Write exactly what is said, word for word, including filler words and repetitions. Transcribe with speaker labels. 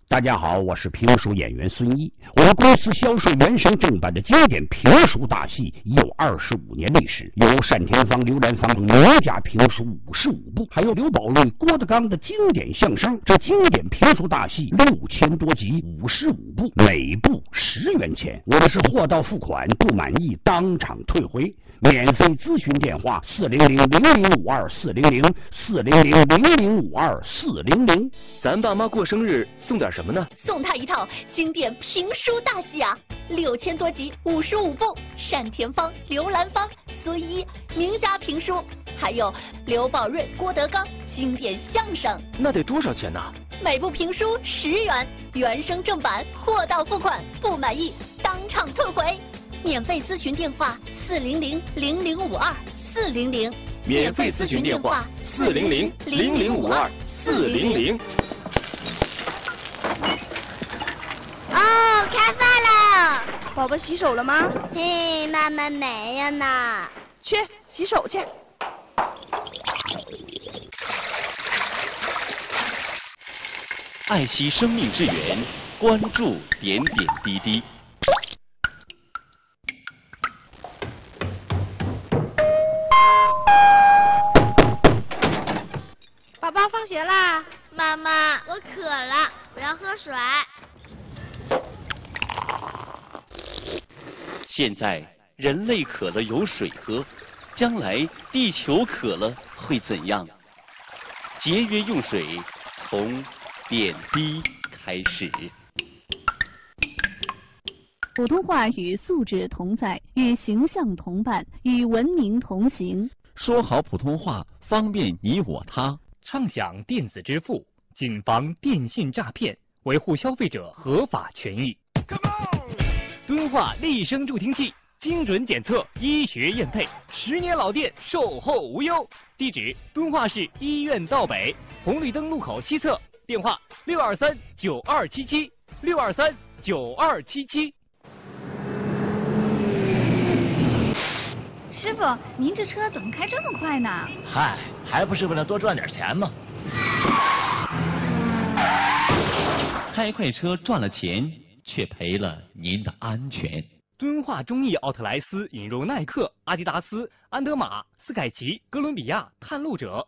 Speaker 1: 大家好，我是评书演员孙一。我们公司销售原声正版的经典评书大戏已有二十五年历史，有单田芳、刘兰芳名家评书五十五部，还有刘宝瑞、郭德纲的经典相声。这经典评书大戏六千多集，五十五部，每部十元钱。我们是货到付款，不满意当场退回。免费咨询电话：四零零零零五二四零零四零零零零五二四零零。
Speaker 2: 咱爸妈过生日送点什么呢？
Speaker 3: 送他一套经典评书大戏啊，六千多集，五十五部，单田芳、刘兰芳、孙一名家评书，还有刘宝瑞、郭德纲经典相声。
Speaker 2: 那得多少钱呢？
Speaker 3: 每部评书十元，原声正版，货到付款，不满意当场退回。免费咨询电话：四零零零零五二四零零。
Speaker 2: 免费咨询电话：四零零零零五二四零零。
Speaker 4: 哦，开饭了！
Speaker 5: 宝宝洗手了吗？
Speaker 4: 嘿，妈妈没有呢。
Speaker 5: 去洗手去。
Speaker 6: 爱惜生命之源，关注点点滴滴。
Speaker 5: 宝宝放学啦！
Speaker 4: 妈妈，我渴了，我要喝水。
Speaker 6: 现在人类渴了有水喝，将来地球渴了会怎样？节约用水，从点滴开始。
Speaker 7: 普通话与素质同在，与形象同伴，与文明同行。
Speaker 8: 说好普通话，方便你我他。
Speaker 9: 畅享电子支付，谨防电信诈骗，维护消费者合法权益。敦化立声助听器，精准检测，医学验配，十年老店，售后无忧。地址：敦化市医院道北红绿灯路口西侧，电话：六二三九二七七六二三九二七七。
Speaker 7: 师傅，您这车怎么开这么快呢？
Speaker 10: 嗨，还不是为了多赚点钱吗？
Speaker 8: 开快车赚了钱，却赔了您的安全。
Speaker 9: 敦化中意奥特莱斯引入耐克、阿迪达斯、安德玛、斯凯奇、哥伦比亚、探路者、